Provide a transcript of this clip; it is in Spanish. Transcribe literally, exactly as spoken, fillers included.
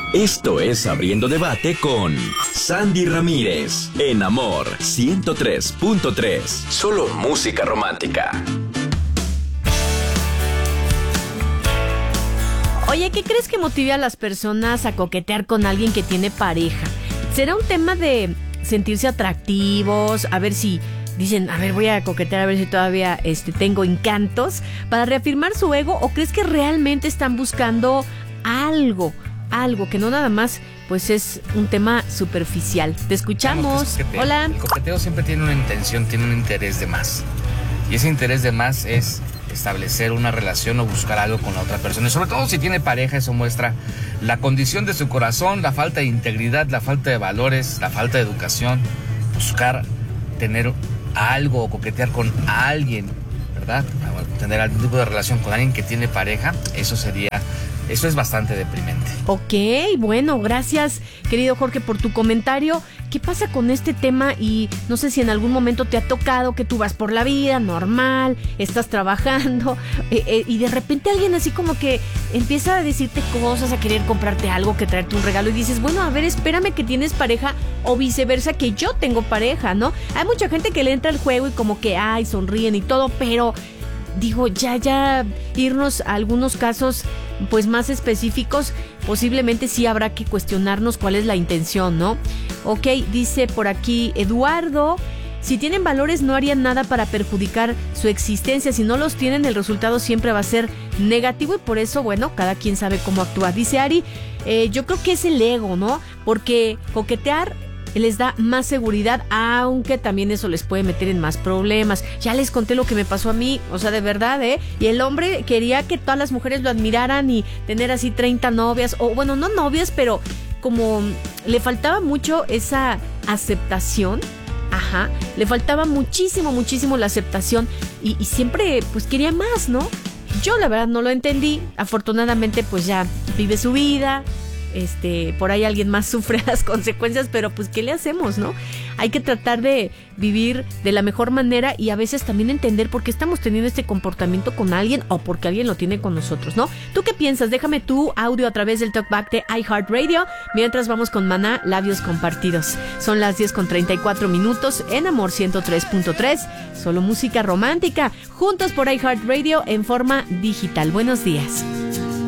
Esto es Abriendo Debate con Sandy Ramírez, en Amor ciento tres punto tres. Solo música romántica. Oye, ¿qué crees que motive a las personas a coquetear con alguien que tiene pareja? ¿Será un tema de sentirse atractivos? A ver si dicen, a ver, voy a coquetear a ver si todavía este, tengo encantos para reafirmar su ego, ¿o crees que realmente están buscando algo? Algo que no nada más pues es un tema superficial. Te escuchamos. Hola. El coqueteo siempre tiene una intención, tiene un interés de más. Y ese interés de más es establecer una relación o buscar algo con la otra persona. Y sobre todo si tiene pareja, eso muestra la condición de su corazón, la falta de integridad, la falta de valores, la falta de educación. Buscar tener algo o coquetear con alguien, ¿verdad? Tener algún tipo de relación con alguien que tiene pareja, eso sería... Eso es bastante deprimente. Ok, bueno, gracias, querido Jorge, por tu comentario. ¿Qué pasa con este tema? Y no sé si en algún momento te ha tocado que tú vas por la vida normal, estás trabajando eh, eh, y de repente alguien así como que empieza a decirte cosas, a querer comprarte algo, que traerte un regalo y dices, bueno, a ver, espérame que tienes pareja, o viceversa, que yo tengo pareja, ¿no? Hay mucha gente que le entra al juego y como que, ay, sonríen y todo, pero... Digo, ya, ya irnos a algunos casos pues más específicos, posiblemente sí habrá que cuestionarnos cuál es la intención, ¿no? Ok, dice por aquí Eduardo, si tienen valores no harían nada para perjudicar su existencia, si no los tienen el resultado siempre va a ser negativo y por eso, bueno, cada quien sabe cómo actuar. Dice Ari, eh, yo creo que es el ego, ¿no? Porque coquetear les da más seguridad, aunque también eso les puede meter en más problemas. Ya les conté lo que me pasó a mí, o sea, de verdad, ¿eh? Y el hombre quería que todas las mujeres lo admiraran y tener así treinta novias, o bueno, no novias, pero como le faltaba mucho esa aceptación, ajá, le faltaba muchísimo, muchísimo la aceptación y, y siempre pues quería más, ¿no? Yo la verdad no lo entendí, afortunadamente pues ya vive su vida. Este, por ahí alguien más sufre las consecuencias, pero pues ¿qué le hacemos, no? Hay que tratar de vivir de la mejor manera y a veces también entender por qué estamos teniendo este comportamiento con alguien o porque alguien lo tiene con nosotros, ¿no? ¿Tú qué piensas? Déjame tu audio a través del talkback de iHeartRadio mientras vamos con Maná, Labios Compartidos. Son las diez con treinta y cuatro minutos en Amor ciento tres punto tres, solo música romántica, juntos por iHeartRadio en forma digital. Buenos días.